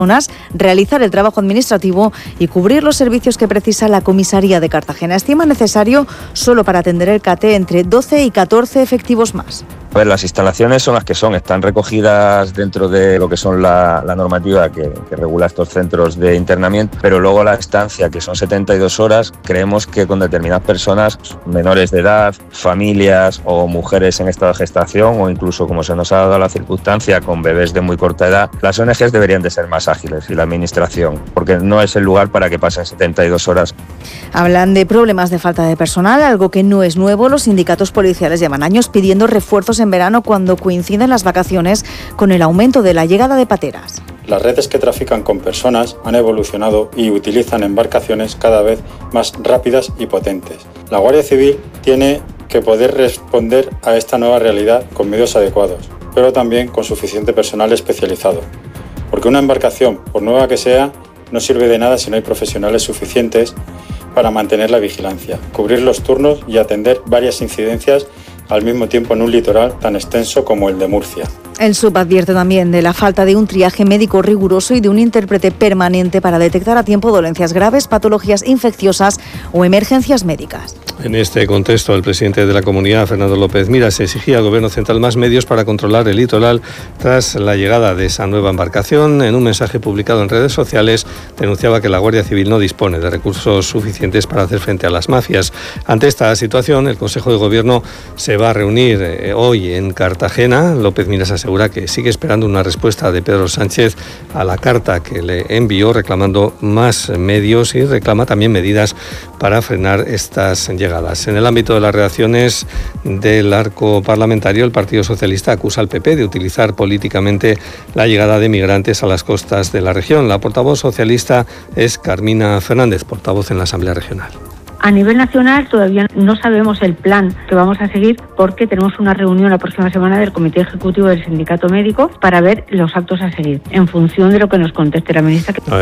realizar el trabajo administrativo y cubrir los servicios que precisa la comisaría de Cartagena. Estima necesario solo para atender el CAT entre 12 y 14 efectivos más. A ver, las instalaciones son las que son, están recogidas dentro de lo que son la normativa que regula estos centros de internamiento, pero luego la estancia, que son 72 horas, creemos que con determinadas personas, menores de edad, familias o mujeres en estado de gestación o incluso, como se nos ha dado la circunstancia, con bebés de muy corta edad, las ONGs deberían de ser más ágiles y la administración, porque no es el lugar para que pasen 72 horas. Hablan de problemas de falta de personal, algo que no es nuevo. Los sindicatos policiales llevan años pidiendo refuerzos en verano cuando coinciden las vacaciones con el aumento de la llegada de pateras. Las redes que trafican con personas han evolucionado y utilizan embarcaciones cada vez más rápidas y potentes. La Guardia Civil tiene que poder responder a esta nueva realidad con medios adecuados, pero también con suficiente personal especializado. Porque una embarcación, por nueva que sea, no sirve de nada si no hay profesionales suficientes para mantener la vigilancia, cubrir los turnos y atender varias incidencias al mismo tiempo en un litoral tan extenso como el de Murcia. El SUB advierte también de la falta de un triaje médico riguroso y de un intérprete permanente para detectar a tiempo dolencias graves, patologías infecciosas o emergencias médicas. En este contexto, el presidente de la Comunidad, Fernando López Miras, exigía al Gobierno central más medios para controlar el litoral tras la llegada de esa nueva embarcación. En un mensaje publicado en redes sociales, denunciaba que la Guardia Civil no dispone de recursos suficientes para hacer frente a las mafias. Ante esta situación, el Consejo de Gobierno se va a reunir hoy en Cartagena. López Miras asegura que sigue esperando una respuesta de Pedro Sánchez a la carta que le envió reclamando más medios y reclama también medidas para frenar estas llegadas. En el ámbito de las reacciones del arco parlamentario, el Partido Socialista acusa al PP de utilizar políticamente la llegada de migrantes a las costas de la región. La portavoz socialista es Carmina Fernández, portavoz en la Asamblea Regional. A nivel nacional todavía no sabemos el plan que vamos a seguir porque tenemos una reunión la próxima semana del Comité Ejecutivo del Sindicato Médico para ver los actos a seguir en función de lo que nos conteste la ministra. No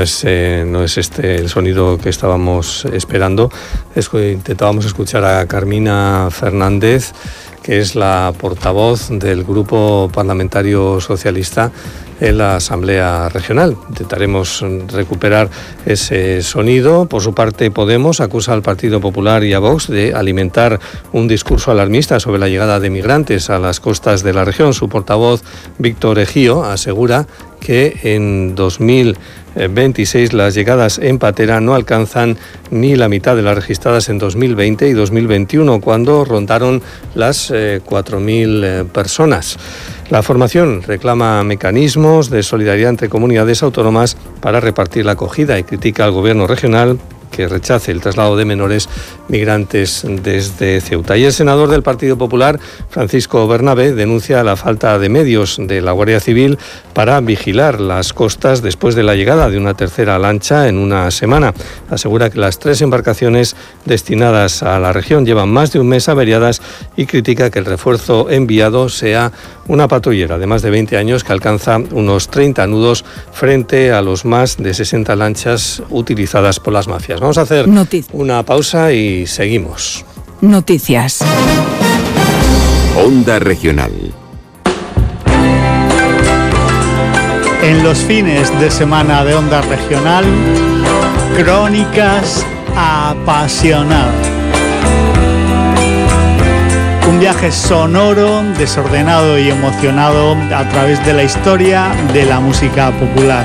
es este el sonido que estábamos esperando. Intentábamos escuchar a Carmina Fernández, que es la portavoz del Grupo Parlamentario Socialista en la Asamblea Regional. Intentaremos recuperar ese sonido. Por su parte, Podemos acusa al Partido Popular y a Vox de alimentar un discurso alarmista sobre la llegada de migrantes a las costas de la región. Su portavoz, Víctor Ejío, asegura que en 2026 las llegadas en patera no alcanzan ni la mitad de las registradas en 2020 y 2021, cuando rondaron las 4.000 personas. La formación reclama mecanismos de solidaridad entre comunidades autónomas para repartir la acogida y critica al Gobierno regional que rechace el traslado de menores migrantes desde Ceuta. Y el senador del Partido Popular, Francisco Bernabé, denuncia la falta de medios de la Guardia Civil para vigilar las costas después de la llegada de una tercera lancha en una semana. Asegura que las 3 embarcaciones destinadas a la región llevan más de un mes averiadas y critica que el refuerzo enviado sea una patrullera de más de 20 años que alcanza unos 30 nudos frente a los más de 60 lanchas utilizadas por las mafias. Vamos a hacer una pausa y seguimos. Noticias. Onda Regional. En los fines de semana de Onda Regional, Crónicas Apasionadas. Un viaje sonoro, desordenado y emocionado a través de la historia de la música popular.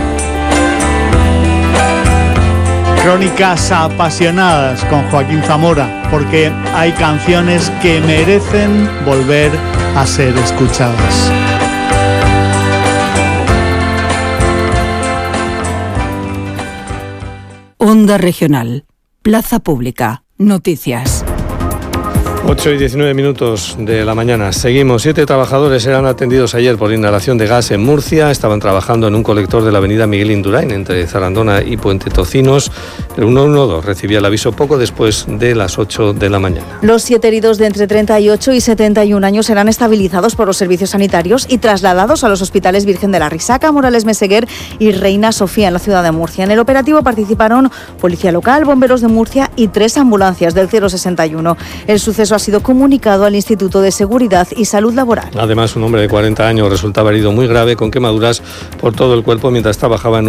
Crónicas Apasionadas con Joaquín Zamora, porque hay canciones que merecen volver a ser escuchadas. Onda Regional. Plaza Pública. Noticias. 8 y 19 minutos de la mañana. Seguimos. 7 trabajadores eran atendidos ayer por inhalación de gas en Murcia. Estaban trabajando en un colector de la avenida Miguel Indurain, entre Zarandona y Puente Tocinos. El 112 recibía el aviso poco después de las 8 de la mañana. Los 7 heridos de entre 38 y 71 años serán estabilizados por los servicios sanitarios y trasladados a los hospitales Virgen de la Risaca, Morales Meseguer y Reina Sofía en la ciudad de Murcia. En el operativo participaron Policía Local, Bomberos de Murcia y 3 ambulancias del 061. El suceso suceso ha sido comunicado al Instituto de Seguridad y Salud Laboral. Además, un hombre de 40 años resultaba herido muy grave con quemaduras por todo el cuerpo mientras trabajaba en